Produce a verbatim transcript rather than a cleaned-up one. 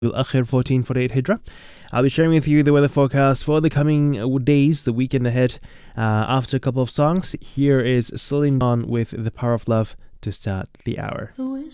Al-Akhir fourteen forty-eight Hijrah. I'll be sharing with you the weather forecast for the coming days, the weekend ahead. Uh, after a couple of songs, here is Celine Dion with The Power of Love to start the hour.